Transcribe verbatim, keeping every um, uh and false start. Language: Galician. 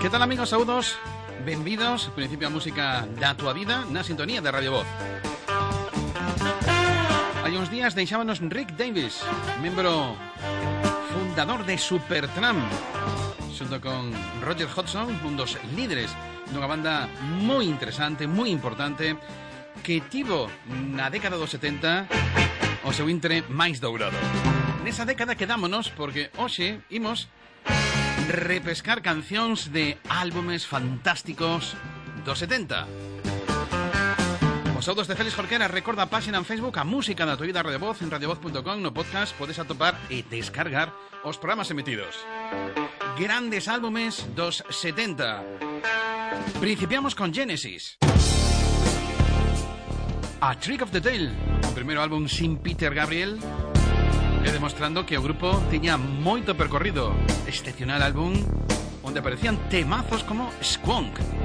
Que tal, amigos? Saúdos, benvidos Principio a música da tua vida na sintonía de Radio Voz. Hai uns días deixábanos Rick Davies, membro fundador de Supertramp, xunto con Roger Hodgson, un dos líderes dunha banda moi interesante, moi importante, que tivo na década dos setenta o seu intre máis dourado. Nesa década quedámonos porque hoxe imos repescar cancións de álbumes fantásticos dos setenta. Os saúdos de Félix Jorquera. Recorda a página en Facebook A Música da Tua Vida Radio Voz. En radiovoz punto com no podcast podes atopar e descargar os programas emitidos. Grandes álbumes dos setenta. Principiamos con Genesis. A Trick of the Tail, o primeiro álbum sin Peter Gabriel, e demostrando que o grupo tiña moito percorrido. Excepcional álbum onde aparecían temazos como Squonk.